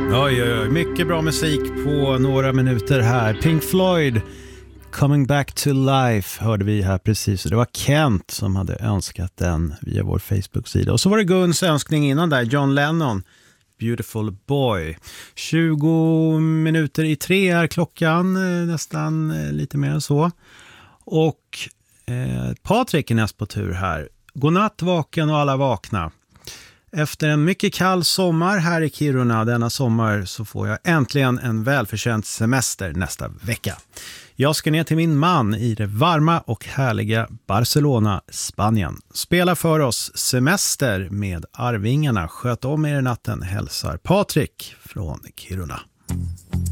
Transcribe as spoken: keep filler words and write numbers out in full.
Oj, oj, oj. Mycket bra musik på några minuter här. Pink Floyd, Coming Back to Life hörde vi här precis. Det var Kent som hade önskat den via vår Facebook-sida. Och så var det Guns önskning innan där, John Lennon, Beautiful Boy. tjugo minuter i tre är klockan, nästan lite mer än så. Och eh, Patrik är näst på tur här. Godnatt vaken och alla vakna. Efter en mycket kall sommar här i Kiruna denna sommar så får jag äntligen en välförtjänt semester nästa vecka. Jag ska ner till min man i det varma och härliga Barcelona, Spanien. Spela för oss semester med Arvingarna. Sköt om er natten, hälsar Patrik från Kiruna.